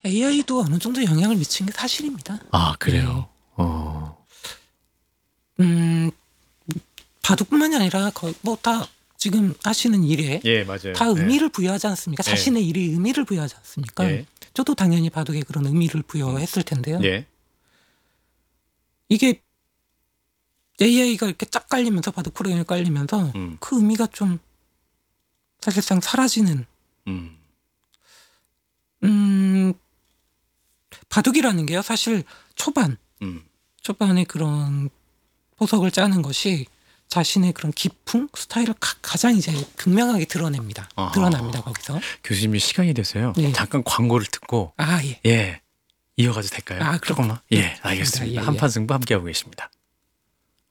AI도 어느 정도 영향을 미친 게 사실입니다. 아, 그래요? 바둑뿐만이 아니라 거의 뭐 다 지금 하시는 일에 예, 맞아요. 다 의미를 부여하지 않습니까? 네. 자신의 일에 의미를 부여하지 않습니까? 예. 저도 당연히 바둑에 그런 의미를 부여했을 텐데요. 예. 이게 AI가 이렇게 쫙 깔리면서 바둑 프로그램이 깔리면서 그 의미가 좀 사실상 사라지는 바둑이라는 게요. 사실 초반에 그런 포석을 짜는 것이 자신의 그런 기풍 스타일을 가장 이제 극명하게 드러냅니다. 아하. 드러납니다 거기서. 교수님이 시간이 돼서요. 네. 잠깐 광고를 듣고 아 예. 예, 이어가도 될까요? 아, 그렇군요. 조금만. 네, 예, 알겠습니다. 예, 예. 한판 승부 함께하고 계십니다.